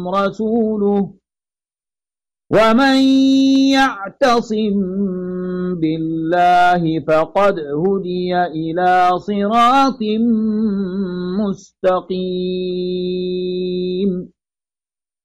رسوله ومن يعتصم بالله فقد هدي إلى صراط مستقيم